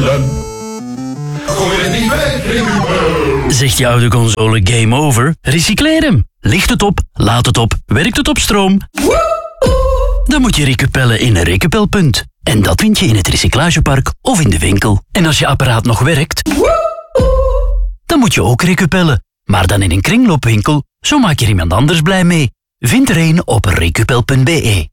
recycleren. Gooi het niet weg, Recycleren. Zegt je oude console game over? Recycleer hem. Licht het op, laat het op, werkt het op stroom? Dan moet je recupellen in een recupelpunt. En dat vind je in het recyclagepark of in de winkel. En als je apparaat nog werkt, dan moet je ook recupellen. Maar dan in een kringloopwinkel, zo maak je iemand anders blij mee. Vind er een op recupel.be.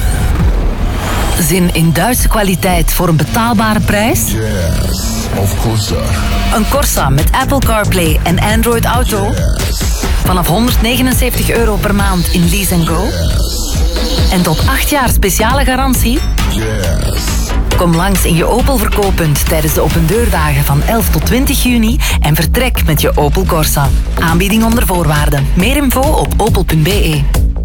Zin in Duitse kwaliteit voor een betaalbare prijs? Yes, of Corsa. Een Corsa met Apple CarPlay en Android Auto? Yes. Vanaf €199 per maand in Lease & Go? Yes. En tot 8 jaar speciale garantie? Yes. Kom langs in je Opel verkooppunt tijdens de opendeurdagen van 11 tot 20 juni en vertrek met je Opel Corsa. Aanbieding onder voorwaarden. Meer info op opel.be.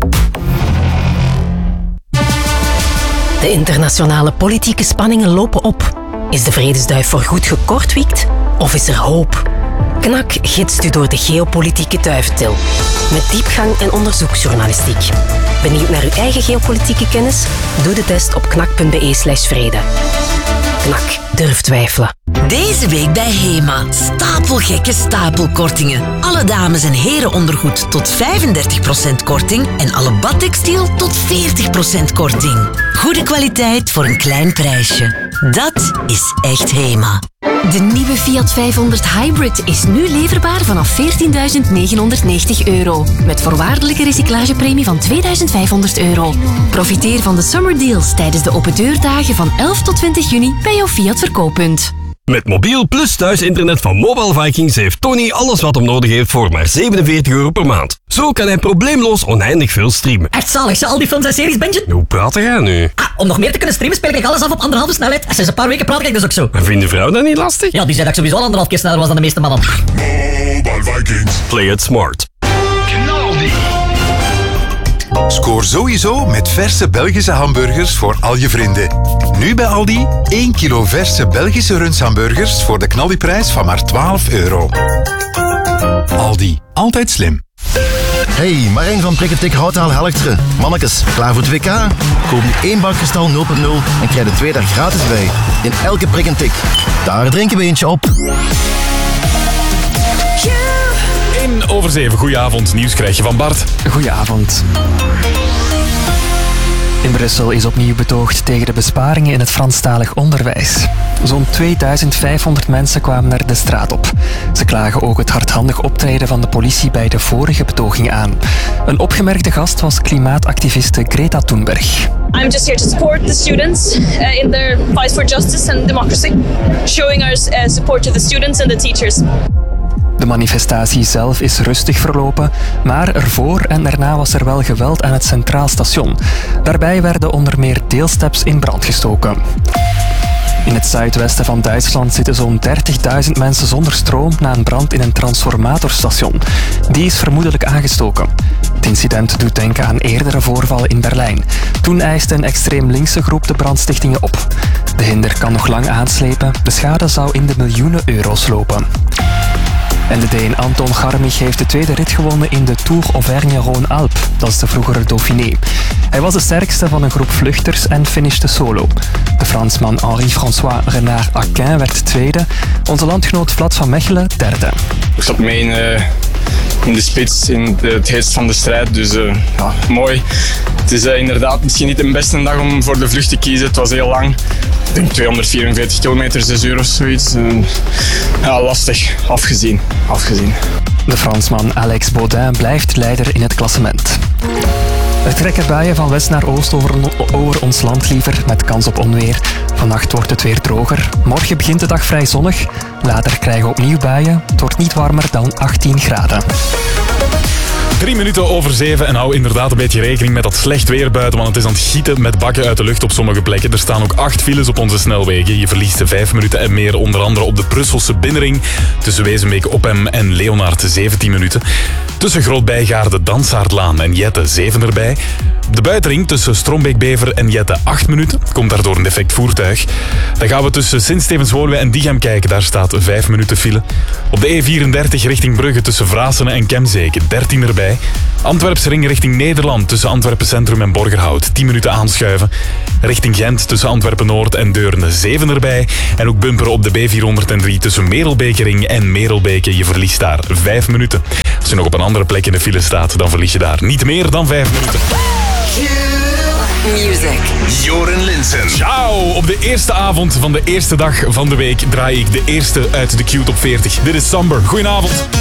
De internationale politieke spanningen lopen op. Is de vredesduif voorgoed gekortwiekt of is er hoop? KNAK gidst u door de geopolitieke duiventil. Met diepgang en onderzoeksjournalistiek. Benieuwd naar uw eigen geopolitieke kennis? Doe de test op knak.be/vrede. KNAK, durf twijfelen. Deze week bij HEMA. Stapelgekke stapelkortingen. Alle dames- en herenondergoed tot 35% korting en alle badtextiel tot 40% korting. Goede kwaliteit voor een klein prijsje. Dat is echt HEMA. De nieuwe Fiat 500 Hybrid is nu leverbaar vanaf €14.990. Met voorwaardelijke recyclagepremie van €2.500. Profiteer van de summer deals tijdens de opendeurdagen van 11 tot 20 juni bij jouw Fiat verkooppunt. Met mobiel plus thuisinternet van Mobile Vikings heeft Tony alles wat hem nodig heeft voor maar €47 per maand. Zo kan hij probleemloos oneindig veel streamen. Echt zalig, zo al die films en series, Benji? Hoe praat jij nu? Om nog meer te kunnen streamen speel ik alles af op 1,5 snelheid. En sinds een paar weken praat ik dus ook zo. En vindt de vrouw dat niet lastig? Ja, die zei dat ik sowieso al 1,5 keer sneller was dan de meeste mannen. Mobile Vikings. Play it smart. Scoor sowieso met verse Belgische hamburgers voor al je vrienden. Nu bij Aldi 1 kilo verse Belgische rundshamburgers voor de knaldiprijs van maar €12. Aldi, altijd slim. Hey, Marijn van Prikketik Houtaal Helchteren. Mannekes, klaar voor het WK? Koop nu 1 bakkestal 0.0 en krijg er 2 daar gratis bij. In elke prik en tik. Daar drinken we eentje op. 7:01, goedenavond. Nieuws krijg je van Bart. Goedenavond. In Brussel is opnieuw betoogd tegen de besparingen in het Franstalig onderwijs. Zo'n 2500 mensen kwamen er de straat op. Ze klagen ook het hardhandig optreden van de politie bij de vorige betoging aan. Een opgemerkte gast was klimaatactiviste Greta Thunberg. I'm just here to support the students in their fight for justice and democracy, showing our support to the students and the teachers. De manifestatie zelf is rustig verlopen, maar ervoor en erna was er wel geweld aan het Centraal Station. Daarbij werden onder meer deelsteps in brand gestoken. In het zuidwesten van Duitsland zitten zo'n 30.000 mensen zonder stroom na een brand in een transformatorstation. Die is vermoedelijk aangestoken. Het incident doet denken aan eerdere voorvallen in Berlijn. Toen eiste een extreem linkse groep de brandstichtingen op. De hinder kan nog lang aanslepen. De schade zou in de miljoenen euro's lopen. En de Deen Anton Garmich heeft de tweede rit gewonnen in de Tour Auvergne-Rhône-Alpes. Dat is de vroegere Dauphiné. Hij was de sterkste van een groep vluchters en finishte solo. De Fransman Henri-François Renard-Aquin werd tweede. Onze landgenoot Vlad van Mechelen derde. Ik zat mee in de spits, in het heetst van de strijd. Dus ja, mooi. Het is inderdaad misschien niet de beste dag om voor de vlucht te kiezen. Het was heel lang. Ik denk 244 kilometer, 6 uur of zoiets. Ja, lastig. Afgezien. De Fransman Alex Baudin blijft leider in het klassement. Er trekken buien van west naar oost over ons land liever, met kans op onweer. Vannacht wordt het weer droger. Morgen begint de dag vrij zonnig. Later krijgen we opnieuw buien. Het wordt niet warmer dan 18 graden. 7:03 en hou inderdaad een beetje rekening met dat slecht weer buiten, want het is aan het gieten met bakken uit de lucht op sommige plekken. Er staan ook 8 files op onze snelwegen. Je verliest 5 minuten en meer, onder andere op de Brusselse binnenring. Tussen Wezenbeek, Oppem en Leonard 17 minuten. Tussen Groot-Bijgaarde, Dansaardlaan en Jette 7 erbij. De buitenring tussen Strombeek-Bever en Jette 8 minuten. Komt daardoor een defect voertuig. Dan gaan we tussen Sint-Stevens-Woluwe en Diegem kijken. Daar staat 5 minuten file. Op de E34 richting Brugge tussen Vrasene en Kemzeke 13 erbij. erbij. Antwerpse ring richting Nederland tussen Antwerpen Centrum en Borgerhout. 10 minuten aanschuiven. Richting Gent tussen Antwerpen Noord en Deurne 7 erbij. En ook bumperen op de B403 tussen Merelbekering en Merelbeke. Je verliest daar 5 minuten. Als je nog op een andere plek in de file staat, dan verlies je daar niet meer dan 5 minuten. Music. Joren Linsen. Ciao! Op de eerste avond van de eerste dag van de week draai ik de eerste uit de Q-top 40. Dit is Somber. Goedenavond.